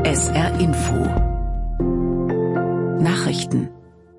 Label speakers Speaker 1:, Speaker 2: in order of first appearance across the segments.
Speaker 1: SR Info Nachrichten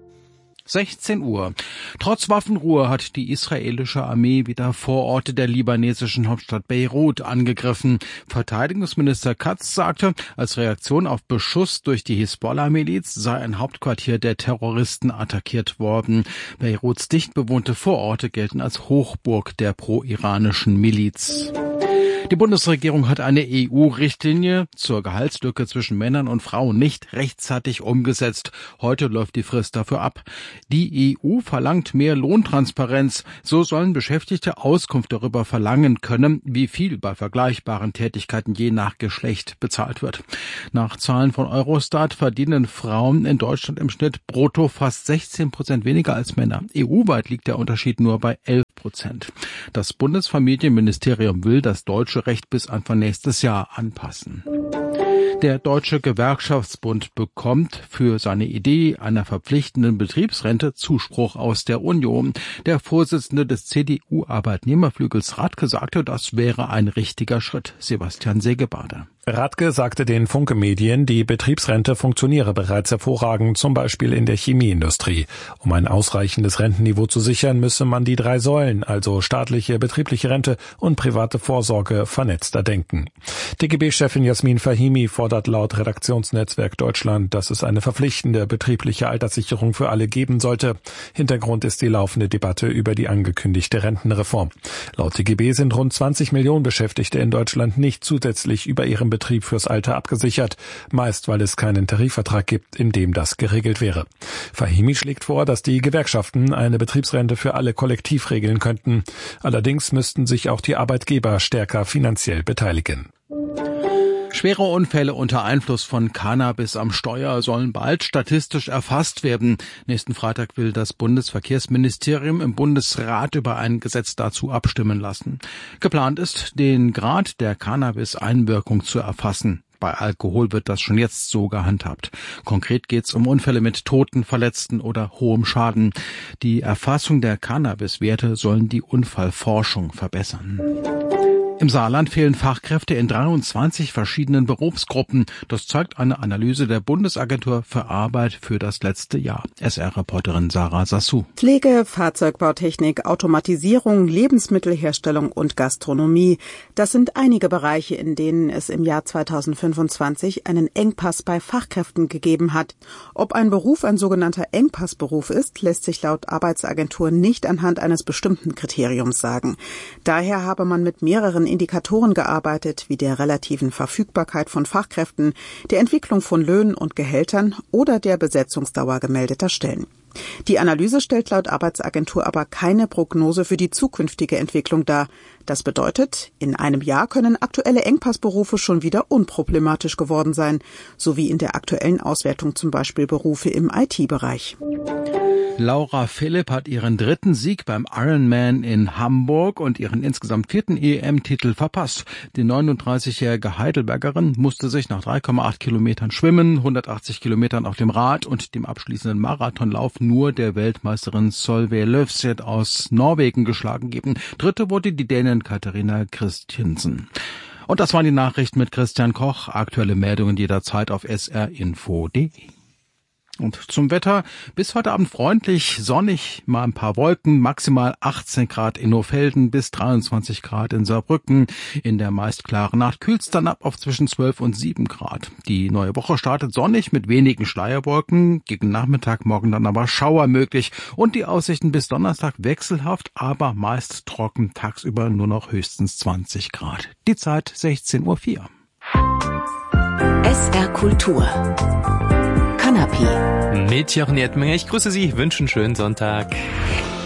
Speaker 2: 16 Uhr. Trotz Waffenruhe hat die israelische Armee wieder Vororte der libanesischen Hauptstadt Beirut angegriffen. Verteidigungsminister Katz sagte, als Reaktion auf Beschuss durch die Hisbollah-Miliz sei ein Hauptquartier der Terroristen attackiert worden. Beiruts dicht bewohnte Vororte gelten als Hochburg der pro-iranischen Miliz. Die Bundesregierung hat eine EU-Richtlinie zur Gehaltslücke zwischen Männern und Frauen nicht rechtzeitig umgesetzt. Heute läuft die Frist dafür ab. Die EU verlangt mehr Lohntransparenz. So sollen Beschäftigte Auskunft darüber verlangen können, wie viel bei vergleichbaren Tätigkeiten je nach Geschlecht bezahlt wird. Nach Zahlen von Eurostat verdienen Frauen in Deutschland im Schnitt brutto fast 16% weniger als Männer. EU-weit liegt der Unterschied nur bei 11%. Das Bundesfamilienministerium will das deutsche Recht bis Anfang nächstes Jahr anpassen. Der Deutsche Gewerkschaftsbund bekommt für seine Idee einer verpflichtenden Betriebsrente Zuspruch aus der Union. Der Vorsitzende des CDU-Arbeitnehmerflügels Radke sagte, das wäre ein richtiger Schritt. Sebastian Segebader.
Speaker 3: Radke sagte den Funke Medien, die Betriebsrente funktioniere bereits hervorragend, zum Beispiel in der Chemieindustrie. Um ein ausreichendes Rentenniveau zu sichern, müsse man die 3 Säulen, also staatliche, betriebliche Rente und private Vorsorge, vernetzter denken. DGB-Chefin Jasmin Fahimi fordert laut Redaktionsnetzwerk Deutschland, dass es eine verpflichtende betriebliche Alterssicherung für alle geben sollte. Hintergrund ist die laufende Debatte über die angekündigte Rentenreform. Laut DGB sind rund 20 Millionen Beschäftigte in Deutschland nicht zusätzlich über ihren Betrieb fürs Alter abgesichert, meist weil es keinen Tarifvertrag gibt, in dem das geregelt wäre. Fahimi schlägt vor, dass die Gewerkschaften eine Betriebsrente für alle kollektiv regeln könnten. Allerdings müssten sich auch die Arbeitgeber stärker finanziell beteiligen.
Speaker 2: Schwere Unfälle unter Einfluss von Cannabis am Steuer sollen bald statistisch erfasst werden. Nächsten Freitag will das Bundesverkehrsministerium im Bundesrat über ein Gesetz dazu abstimmen lassen. Geplant ist, den Grad der Cannabis-Einwirkung zu erfassen. Bei Alkohol wird das schon jetzt so gehandhabt. Konkret geht es um Unfälle mit Toten, Verletzten oder hohem Schaden. Die Erfassung der Cannabis-Werte sollen die Unfallforschung verbessern. Im Saarland fehlen Fachkräfte in 23 verschiedenen Berufsgruppen. Das zeigt eine Analyse der Bundesagentur für Arbeit für das letzte Jahr. SR-Reporterin Sarah Sassou.
Speaker 4: Pflege, Fahrzeugbautechnik, Automatisierung, Lebensmittelherstellung und Gastronomie. Das sind einige Bereiche, in denen es im Jahr 2025 einen Engpass bei Fachkräften gegeben hat. Ob ein Beruf ein sogenannter Engpassberuf ist, lässt sich laut Arbeitsagentur nicht anhand eines bestimmten Kriteriums sagen. Daher habe man mit mehreren Indikatoren gearbeitet, wie der relativen Verfügbarkeit von Fachkräften, der Entwicklung von Löhnen und Gehältern oder der Besetzungsdauer gemeldeter Stellen. Die Analyse stellt laut Arbeitsagentur aber keine Prognose für die zukünftige Entwicklung dar. Das bedeutet, in einem Jahr können aktuelle Engpassberufe schon wieder unproblematisch geworden sein, so wie in der aktuellen Auswertung zum Beispiel Berufe im IT-Bereich.
Speaker 2: Laura Philipp hat ihren 3. Sieg beim Ironman in Hamburg und ihren insgesamt 4. EM-Titel verpasst. Die 39-jährige Heidelbergerin musste sich nach 3,8 Kilometern Schwimmen, 180 Kilometern auf dem Rad und dem abschließenden Marathonlauf nur der Weltmeisterin Solveig Løvseth aus Norwegen geschlagen geben. Dritte wurde die Dänin Katarina Christiansen. Und das waren die Nachrichten mit Christian Koch. Aktuelle Meldungen jederzeit auf srinfo.de. Und zum Wetter, bis heute Abend freundlich, sonnig, mal ein paar Wolken, maximal 18 Grad in Nohfelden bis 23 Grad in Saarbrücken. In der meist klaren Nacht kühlt's dann ab auf zwischen 12 und 7 Grad. Die neue Woche startet sonnig mit wenigen Schleierwolken, gegen Nachmittag morgen dann aber Schauer möglich und die Aussichten bis Donnerstag wechselhaft, aber meist trocken, tagsüber nur noch höchstens 20 Grad. Die Zeit 16:04 Uhr.
Speaker 1: SR Kultur Kanapé.
Speaker 5: Mit Jochen Jettminger. Ich grüße Sie, wünsche einen schönen Sonntag.